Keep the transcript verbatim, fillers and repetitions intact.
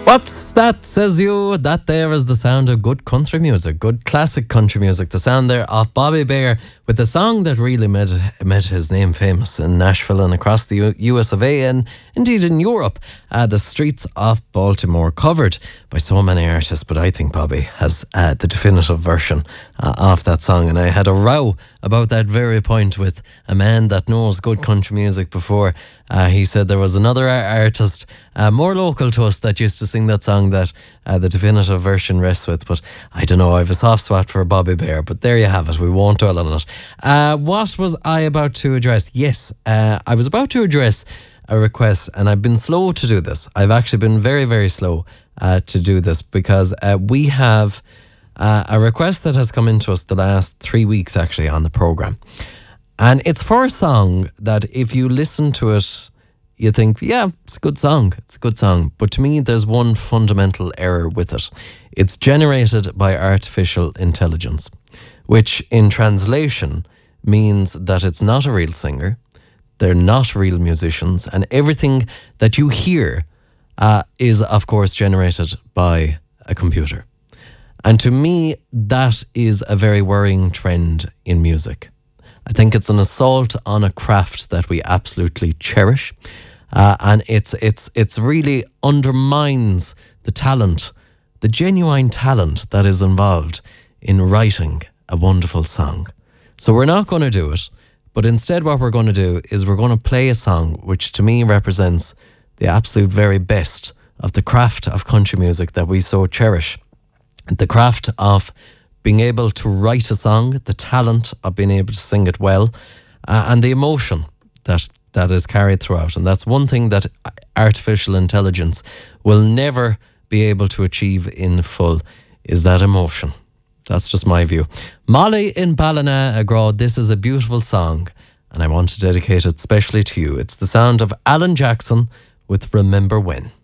What's that, says you? That there is the sound of good country music, good classic country music. The sound there of Bobby Bare with the song that really made, made his name famous in Nashville and across the U- US of A and indeed in Europe. Uh, the streets of Baltimore, covered by so many artists, but I think Bobby has uh, the definitive version uh, of that song. And I had a row about that very point with a man that knows good country music before. Uh, he said there was another artist uh, more local to us that used to sing that song that uh, the definitive version rests with, but I don't know, I have a soft spot for Bobby Bare, but there you have it, we won't dwell on it. Uh, what was I about to address? Yes, uh, I was about to address a request, and I've been slow to do this. I've actually been very, very slow uh, to do this because uh, we have uh, a request that has come into us the last three weeks actually on the programme. And it's for a song that if you listen to it, you think, yeah, it's a good song. It's a good song. But to me, there's one fundamental error with it. It's generated by artificial intelligence, which in translation means that it's not a real singer. They're not real musicians. And everything that you hear uh, is, of course, generated by a computer. And to me, that is a very worrying trend in music. I think it's an assault on a craft that we absolutely cherish, uh, and it's it's it's really undermines the talent, the genuine talent that is involved in writing a wonderful song. So we're not going to do it, but instead what we're going to do is we're going to play a song which to me represents the absolute very best of the craft of country music that we so cherish, the craft of being able to write a song, the talent of being able to sing it well, uh, and the emotion that that is carried throughout. And that's one thing that artificial intelligence will never be able to achieve in full, is that emotion. That's just my view. Molly in Ballina Agrod, this is a beautiful song, and I want to dedicate it specially to you. It's the sound of Alan Jackson with Remember When.